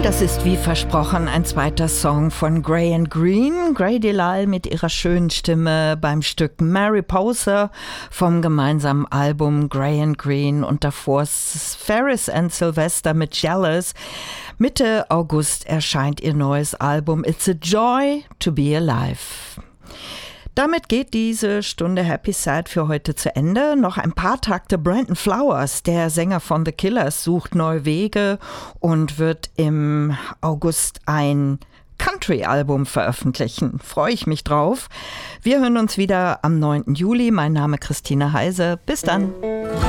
Das ist wie versprochen ein zweiter Song von Gray & Green. Gray Delal mit ihrer schönen Stimme beim Stück Mariposa vom gemeinsamen Album Gray & Green und davor Ferris and Sylvester mit Jealous. Mitte August erscheint ihr neues Album It's a Joy to be Alive. Damit geht diese Stunde Happy Sad für heute zu Ende. Noch ein paar Takte. Brandon Flowers, der Sänger von The Killers, sucht neue Wege und wird im August ein Country-Album veröffentlichen. Freue ich mich drauf. Wir hören uns wieder am 9. Juli. Mein Name ist Christine Heise. Bis dann.